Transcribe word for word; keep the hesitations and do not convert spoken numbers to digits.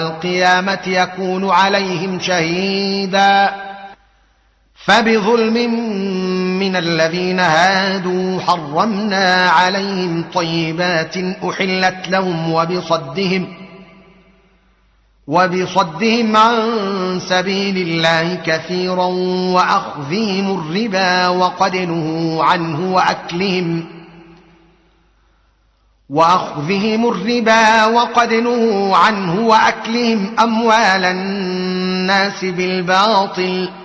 القيامة يكون عليهم شهيدا. فبظلم من الذين هادوا حرمنا عليهم طيبات أحلت لهم وبصدهم وبصدهم عن سبيل الله كثيرا وأخذهم الربا وقد نهوا عنه وأكلهم وأخذهم الربا وقد نهوا عنه وأكلهم أموال الناس بالباطل